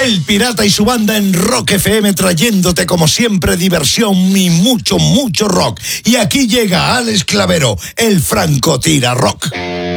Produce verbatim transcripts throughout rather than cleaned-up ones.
El Pirata y su banda en Rock F M, trayéndote como siempre diversión y mucho, mucho rock. Y aquí llega Alex Clavero, el Francotira Rock.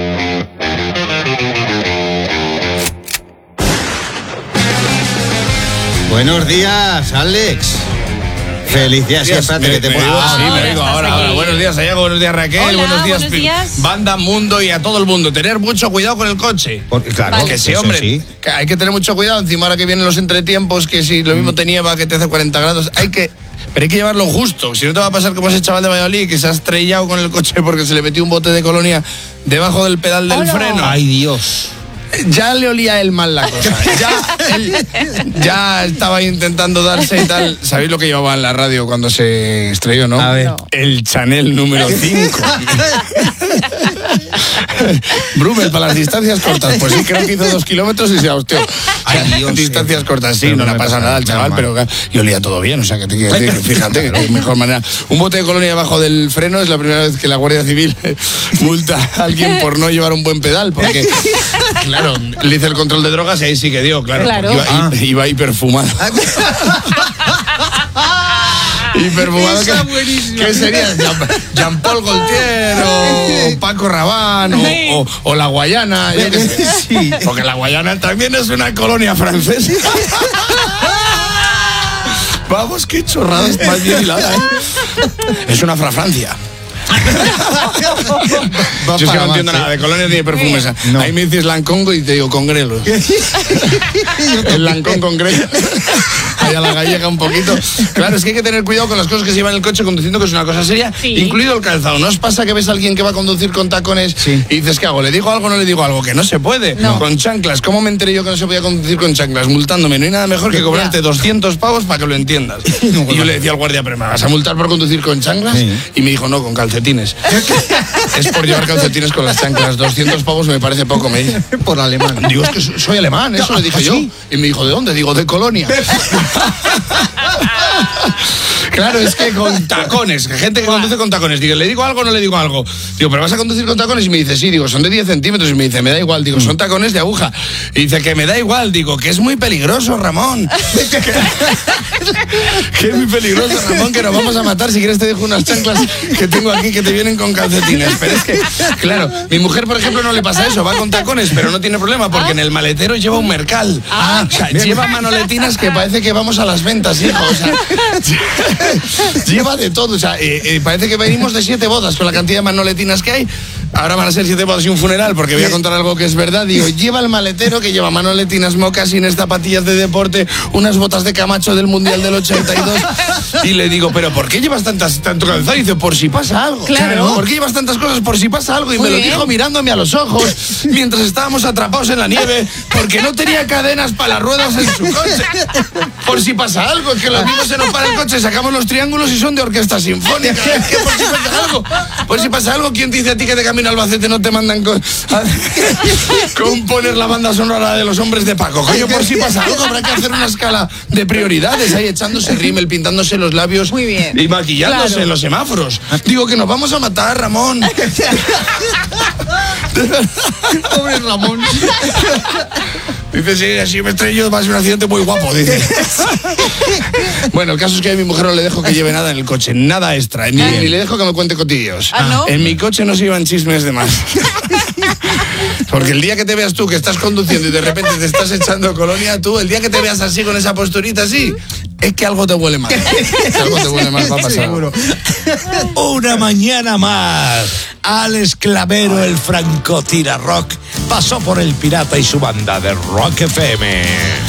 Buenos días, Alex. Feliz día, sí, espérate me, que te me pongo. digo, Ah, sí, me digo ahora, ahora. aquí. Buenos días, Sayago, buenos días, Raquel, Hola, buenos días, buenos días. banda, mundo y a todo el mundo. Tener mucho cuidado con el coche. Porque, claro, Vale. Que sí, eso hombre, sí. que hay que tener mucho cuidado. Encima ahora que vienen los entretiempos, que si lo mismo te nieva, que te hace cuarenta grados, hay que... Pero hay que llevarlo justo, si no te va a pasar como ese chaval de Valladolid que se ha estrellado con el coche porque se le metió un bote de colonia debajo del pedal del Hola. freno. Ay, Dios. Ya le olía él mal la cosa. Ya, él, ya estaba intentando darse y tal. ¿Sabéis lo que llevaba en la radio cuando se estrelló, no? A ver. No. El Chanel número cinco. Brummel para las distancias cortas. Pues sí, creo que hizo dos kilómetros y se hostió. Ay, Dios, distancias sí. cortas, sí, Pero no no le me pasa pasa nada al nada chaval, mal. pero claro, y olía todo bien. O sea, que te quiero decir, fíjate, que mejor manera. Un bote de colonia debajo del freno es la primera vez que la Guardia Civil multa a alguien por no llevar un buen pedal, porque, claro, le hice el control de drogas y ahí sí que dio, claro. Claro. Iba, Ah. iba hiperfumado. Hiperfumado. Esa ¿Qué, buenísima. ¿Qué sería? Jean- Jean-Paul Gaultier o Paco Rabanne o, o, o la Guayana. Yo qué sé. Sí. Porque la Guayana también es una colonia francesa. Vamos, qué chorradas más bien hilada, ¿eh? Es una Fra-Francia. Va Yo es que para no más, entiendo ¿eh? nada de colonias ni de perfumes. No. Ahí me dices Lancongo y te digo congrelo. El Lancón con grelo. Ahí a la gallega un poquito. Claro, es que hay que tener cuidado con las cosas que se llevan en el coche conduciendo, que es una cosa seria, Sí. incluido el calzado. ¿No os pasa que ves a alguien que va a conducir con tacones Sí. y dices, ¿qué hago? ¿Le digo algo o no le digo algo? Que no se puede. No. Con chanclas. ¿Cómo me enteré yo que no se podía conducir con chanclas? Multándome. No hay nada mejor que cobrarte Ya. doscientos pavos para que lo entiendas. Y yo le decía al guardia, ¿pero me vas a multar por conducir con chanclas? Sí. Y me dijo, no, con calcetines. Es por llevar calcetines con las chanclas. doscientos pavos me parece poco, me dice. Por alemán. Digo, es que so- soy alemán, eso le dije ¿Ah, yo. sí? Y me dijo, ¿de dónde? Digo, de Colonia. Claro, es que con tacones, que gente que conduce con tacones. Digo, ¿le digo algo o no le digo algo? Digo, ¿pero vas a conducir con tacones? Y me dice, sí. Digo, son de diez centímetros. Y me dice, me da igual. Digo, son tacones de aguja. Y dice, que me da igual. Digo, que es muy peligroso, Ramón. Que es muy peligroso, Ramón, que nos vamos a matar. Si quieres te dejo unas chanclas que tengo aquí que te vienen con calcetines. Pero es que, claro, mi mujer, por ejemplo, no le pasa eso. Va con tacones, pero no tiene problema porque en el maletero lleva un mercal. Ah. O sea, lleva manoletinas que parece que vamos a las ventas, hijo. O sea, lleva de todo. O sea, eh, eh, parece que venimos de siete bodas con la cantidad de manoletinas que hay. Ahora van a ser siete bodas y un funeral porque voy a contar algo que es verdad. Digo, lleva el maletero que lleva manoletinas, mocasines, zapatillas de deporte, unas botas de Camacho del Mundial del ochenta y dos. Y le digo, ¿pero por qué llevas tantas, tanto calzado? Y dice, por si pasa algo. Claro. ¿Por qué llevas tantas cosas? Por si pasa algo. Y Muy me lo bien. dijo mirándome a los ojos mientras estábamos atrapados en la nieve porque no tenía cadenas para las ruedas en su coche. Por si pasa algo, es que los mismos se nos para el coche, sacamos los triángulos y son de orquesta sinfónica. Es que por si pasa algo, por si pasa algo, ¿quién te dice a ti que de camino a Albacete no te mandan con, a, componer la banda sonora de los hombres de Paco? Coño, por si pasa algo, habrá que hacer una escala de prioridades ahí echándose rímel, pintándose los labios Muy bien. y maquillándose Claro. en los semáforos. Digo que nos vamos a matar, Ramón. Pobre Ramón. Dice, sí, así me estrello, va a ser un accidente muy guapo, dice. Bueno, el caso es que a mi mujer no le dejo que lleve nada en el coche, nada extra, ni, ni le dejo que me cuente cotillos. Ah, ¿no? En mi coche no se llevan chismes de más. Porque el día que te veas tú que estás conduciendo y de repente te estás echando colonia, tú, el día que te veas así con esa posturita así, es que algo te huele mal. Que algo te huele mal, va a pasar. Seguro. Una mañana más, Alex Clavero, el Francotira Rock, pasó por el Pirata y su banda de Rock F M.